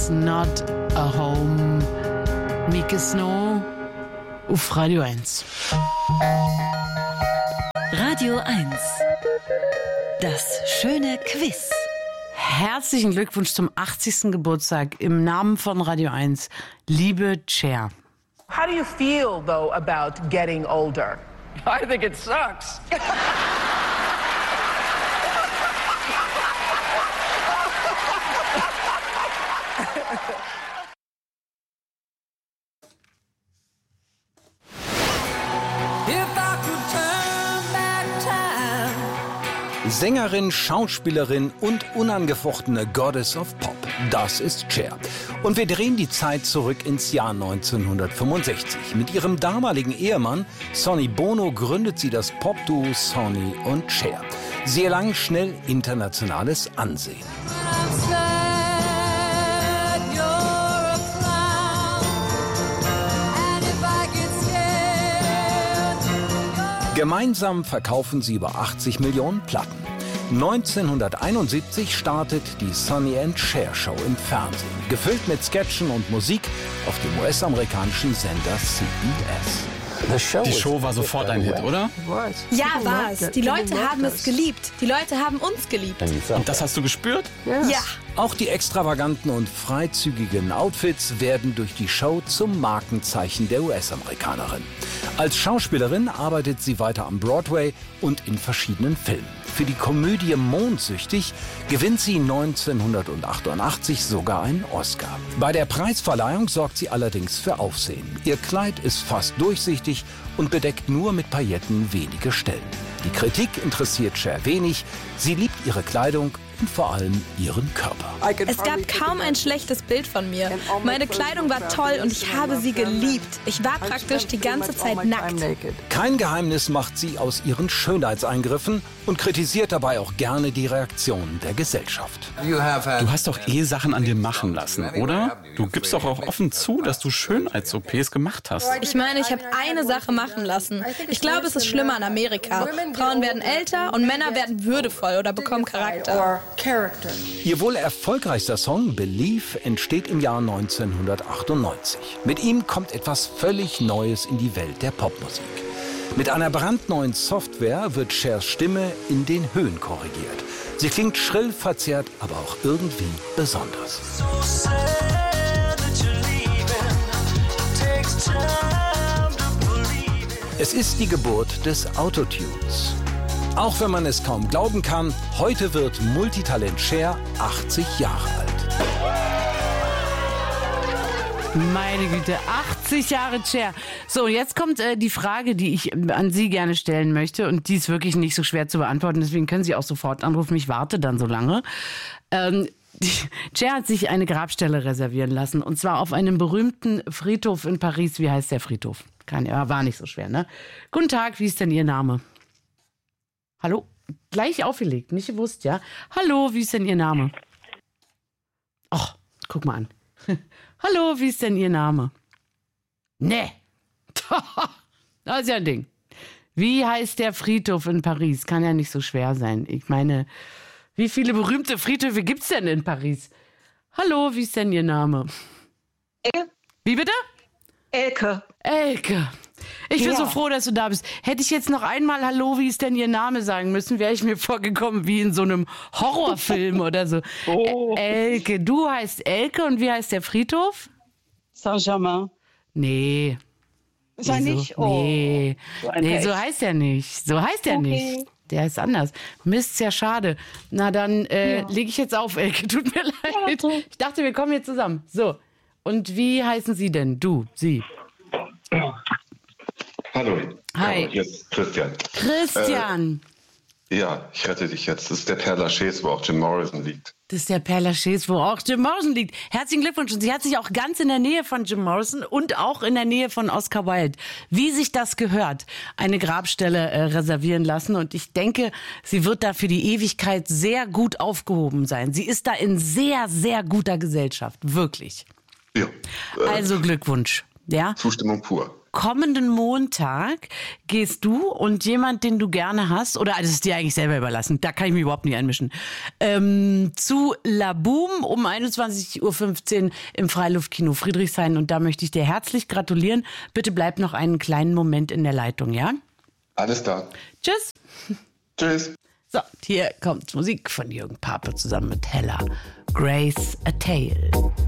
is not a home. Mieke Snow auf Radio 1. Radio 1. Das schöne Quiz. Herzlichen Glückwunsch zum 80. Geburtstag im Namen von Radio 1, liebe Cher. How do you feel, though, about getting older? I think it sucks. Sängerin, Schauspielerin und unangefochtene Goddess of Pop. Das ist Cher. Und wir drehen die Zeit zurück ins Jahr 1965. Mit ihrem damaligen Ehemann Sonny Bono gründet sie das Popduo Sonny und Cher. Sie erlangen schnell internationales Ansehen. Gemeinsam verkaufen sie über 80 Millionen Platten. 1971 startet die Sonny and Cher Show im Fernsehen, gefüllt mit Sketchen und Musik auf dem US-amerikanischen Sender CBS. Die Show war sofort ein Hit, oder? Ja, war es. Die Leute haben es geliebt. Die Leute haben uns geliebt. Und das hast du gespürt? Ja. Auch die extravaganten und freizügigen Outfits werden durch die Show zum Markenzeichen der US-Amerikanerin. Als Schauspielerin arbeitet sie weiter am Broadway und in verschiedenen Filmen. Für die Komödie Mondsüchtig gewinnt sie 1988 sogar einen Oscar. Bei der Preisverleihung sorgt sie allerdings für Aufsehen. Ihr Kleid ist fast durchsichtig und bedeckt nur mit Pailletten wenige Stellen. Die Kritik interessiert Cher wenig. Sie liebt ihre Kleidung und vor allem ihren Körper. Es gab kaum ein schlechtes Bild von mir. Meine Kleidung war toll und ich habe sie geliebt. Ich war praktisch die ganze Zeit nackt. Kein Geheimnis macht sie aus ihren Schönheitseingriffen und kritisiert dabei auch gerne die Reaktionen der Gesellschaft. Du hast doch Sachen an dir machen lassen, oder? Du gibst doch auch offen zu, dass du Schönheits-OPs gemacht hast. Ich meine, ich habe eine Sache machen lassen. Ich glaube, es ist schlimmer in Amerika. Frauen werden älter und Männer werden würdevoll oder bekommen Charakter. Ihr wohl erfolgreichster Song Believe entsteht im Jahr 1998. Mit ihm kommt etwas völlig Neues in die Welt der Popmusik. Mit einer brandneuen Software wird Chers Stimme in den Höhen korrigiert. Sie klingt schrill, verzerrt, aber auch irgendwie besonders. Es ist die Geburt des Autotunes. Auch wenn man es kaum glauben kann, heute wird Multitalent Cher 80 Jahre alt. Meine Güte, 80 Jahre Cher. So, jetzt kommt die Frage, die ich an Sie gerne stellen möchte. Und die ist wirklich nicht so schwer zu beantworten. Deswegen können Sie auch sofort anrufen. Ich warte dann so lange. Cher hat sich eine Grabstelle reservieren lassen. Und zwar auf einem berühmten Friedhof in Paris. Wie heißt der Friedhof? War nicht so schwer, ne? Guten Tag, wie ist denn Ihr Name? Hallo? Gleich aufgelegt, nicht gewusst, ja? Hallo, wie ist denn Ihr Name? Ach, guck mal an. Hallo, wie ist denn Ihr Name? Nee. Das ist ja ein Ding. Wie heißt der Friedhof in Paris? Kann ja nicht so schwer sein. Ich meine, wie viele berühmte Friedhöfe gibt's denn in Paris? Hallo, wie ist denn Ihr Name? Elke. Wie bitte? Elke. Elke. Ich bin so froh, dass du da bist. Hätte ich jetzt noch einmal Hallo, wie ist denn Ihr Name sagen müssen, wäre ich mir vorgekommen wie in so einem Horrorfilm oder so. Oh. Elke, du heißt Elke und wie heißt der Friedhof? Saint-Germain. Nee. Ist er nicht? Oh. Nee, so Pech. heißt er nicht. So heißt er nicht. Der ist anders. Mist, ist ja schade. Na dann lege ich jetzt auf, Elke. Tut mir leid. Ja. Ich dachte, wir kommen jetzt zusammen. So. Und wie heißen Sie denn? Du, Sie. Hallo. Hi. Ja, hier ist Christian. Christian. Ja, ich rette dich jetzt. Das ist der Père Lachaise, wo auch Jim Morrison liegt. Das ist der Père Lachaise, wo auch Jim Morrison liegt. Herzlichen Glückwunsch. Und sie hat sich auch ganz in der Nähe von Jim Morrison und auch in der Nähe von Oscar Wilde, wie sich das gehört, eine Grabstelle reservieren lassen. Und ich denke, sie wird da für die Ewigkeit sehr gut aufgehoben sein. Sie ist da in sehr, sehr guter Gesellschaft. Wirklich. Ja. Also Glückwunsch. Ja? Zustimmung pur. kommenden Montag gehst du und jemand, den du gerne hast, oder das ist dir eigentlich selber überlassen, da kann ich mich überhaupt nicht einmischen, zu La Boom um 21.15 Uhr im Freiluftkino Friedrichshain. Und da möchte ich dir herzlich gratulieren. Bitte bleib noch einen kleinen Moment in der Leitung, ja? Alles klar. Tschüss. Tschüss. So, hier kommt Musik von Jürgen Pape zusammen mit Hella. Grace a Tale.